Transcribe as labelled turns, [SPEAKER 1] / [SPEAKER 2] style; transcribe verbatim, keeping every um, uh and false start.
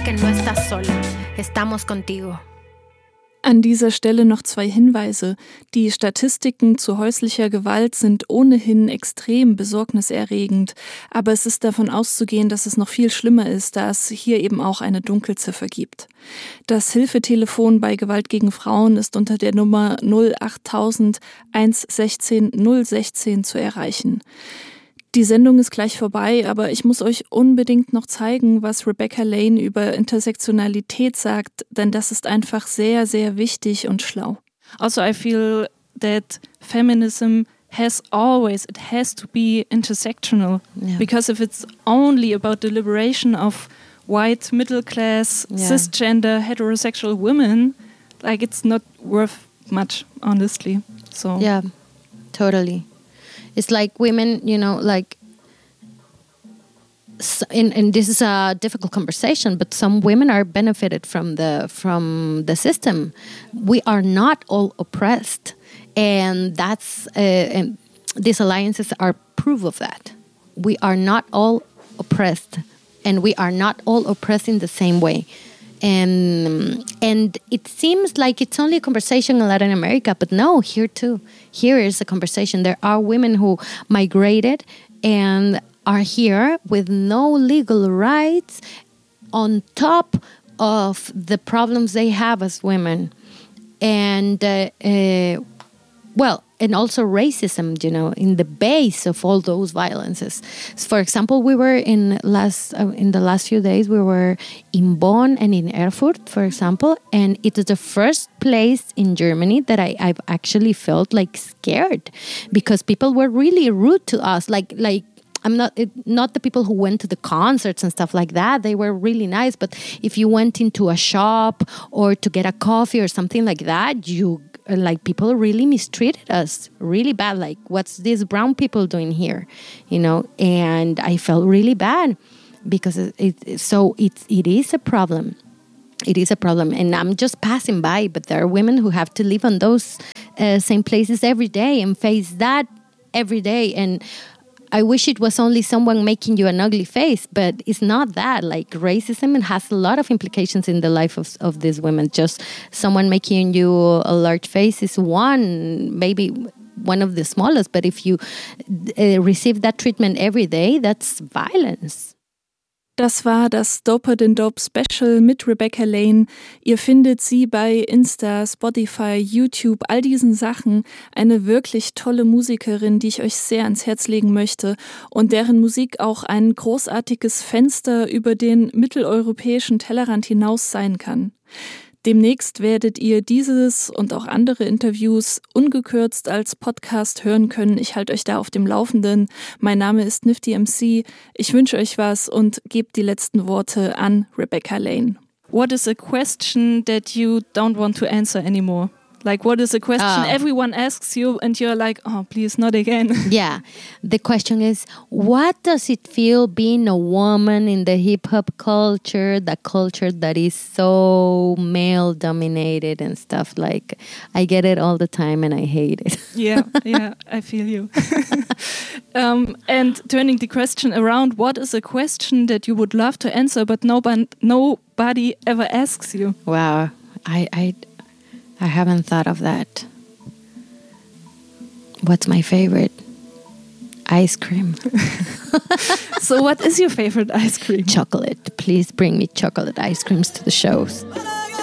[SPEAKER 1] que no estás sola. Estamos contigo.
[SPEAKER 2] An dieser Stelle noch zwei Hinweise. Die Statistiken zu häuslicher Gewalt sind ohnehin extrem besorgniserregend, aber es ist davon auszugehen, dass es noch viel schlimmer ist, da es hier eben auch eine Dunkelziffer gibt. Das Hilfetelefon bei Gewalt gegen Frauen ist unter der Nummer null achttausend eins sechzehn null sechzehn zu erreichen. Die Sendung ist gleich vorbei, aber ich muss euch unbedingt noch zeigen, was Rebecca Lane über Intersektionalität sagt, denn das ist einfach sehr, sehr wichtig und schlau.
[SPEAKER 3] Also I feel that feminism has always, it has to be intersectional. Yeah. Because if it's only about the liberation of white, middle class, yeah. cisgender, heterosexual women, like it's not worth much, honestly. So
[SPEAKER 4] yeah, totally. It's like women, you know, like, and, and this is a difficult conversation, but some women are benefited from the from the system. We are not all oppressed, and that's uh, and these alliances are proof of that. We are not all oppressed, and we are not all oppressed in the same way. And and it seems like it's only a conversation in Latin America, but no, here too. Here is a conversation. There are women who migrated and are here with no legal rights on top of the problems they have as women. And, uh, uh, well, and also racism, you know, in the base of all those violences. For example, we were in last uh, in the last few days, we were in Bonn and in Erfurt, for example, and it is the first place in Germany that I, I've actually felt like scared because people were really rude to us, like like. I'm not it, not the people who went to the concerts and stuff like that. They were really nice. But if you went into a shop or to get a coffee or something like that, you like people really mistreated us really bad. Like, what's these brown people doing here? You know, and I felt really bad because it, it so it it is a problem. It is a problem, and I'm just passing by. But there are women who have to live on those uh, same places every day and face that every day. And I wish it was only someone making you an ugly face, but it's not that. Like, racism, it has a lot of implications in the life of, of these women. Just someone making you a large face is one, maybe one of the smallest. But if you uh, receive that treatment every day, that's violence.
[SPEAKER 2] Das war das Doper den Dope Special mit Rebecca Lane. Ihr findet sie bei Insta, Spotify, YouTube, all diesen Sachen. Eine wirklich tolle Musikerin, die ich euch sehr ans Herz legen möchte und deren Musik auch ein großartiges Fenster über den mitteleuropäischen Tellerrand hinaus sein kann. Demnächst werdet ihr dieses und auch andere Interviews ungekürzt als Podcast hören können. Ich halte euch da auf dem Laufenden. Mein Name ist Nifty M C. Ich wünsche euch was und gebt die letzten Worte an Rebecca Lane.
[SPEAKER 3] What is a question that you don't want to answer anymore? Like, what is a question
[SPEAKER 4] oh.
[SPEAKER 3] everyone asks you and you're like, oh, please, not again.
[SPEAKER 4] Yeah. The question is, what does it feel being a woman in the hip-hop culture, the culture that is so male-dominated and stuff? Like, I get it all the time and I hate it.
[SPEAKER 3] Yeah, yeah, I feel you. um, and turning the question around, what is a question that you would love to answer but nobody, nobody ever asks you?
[SPEAKER 4] Wow. I... I I haven't thought of that. What's my favorite? Ice cream.
[SPEAKER 3] So what is your favorite ice cream?
[SPEAKER 4] Chocolate. Please bring me chocolate ice creams to the shows.